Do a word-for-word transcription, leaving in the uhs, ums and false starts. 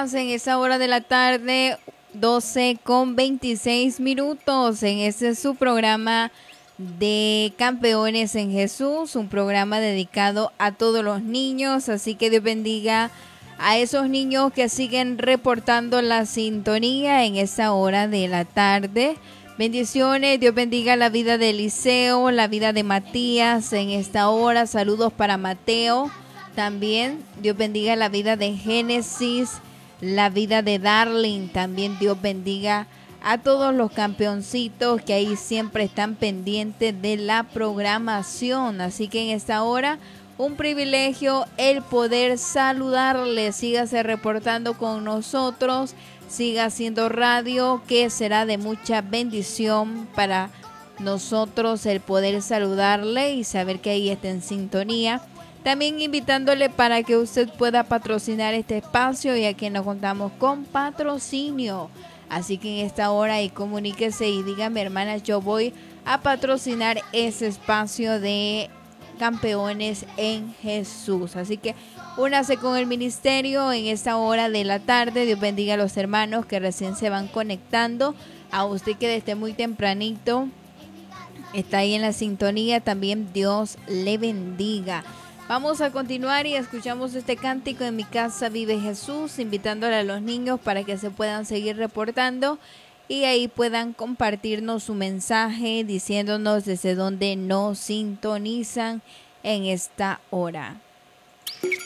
días en esa hora de la tarde, doce con veintiséis minutos. En este es su programa de Campeones en Jesús, un programa dedicado a todos los niños. Así que Dios bendiga a esos niños que siguen reportando la sintonía en esa hora de la tarde. Bendiciones, Dios bendiga la vida de Eliseo, la vida de Matías en esta hora. Saludos para Mateo. También Dios bendiga la vida de Génesis, la vida de Darling. También Dios bendiga a todos los campeoncitos que ahí siempre están pendientes de la programación. Así que en esta hora, un privilegio el poder saludarles. Sígase reportando con nosotros. Siga haciendo radio, que será de mucha bendición para nosotros el poder saludarle y saber que ahí está en sintonía. También invitándole para que usted pueda patrocinar este espacio, ya que nos contamos con patrocinio. Así que en esta hora ahí comuníquese y dígame, hermanas, yo voy a patrocinar ese espacio de Campeones en Jesús. Así que únase con el ministerio en esta hora de la tarde. Dios bendiga a los hermanos que recién se van conectando. A usted que desde muy tempranito está ahí en la sintonía, también Dios le bendiga. Vamos a continuar y escuchamos este cántico. En mi casa vive Jesús, invitándole a los niños para que se puedan seguir reportando y ahí puedan compartirnos su mensaje diciéndonos desde dónde nos sintonizan en esta hora.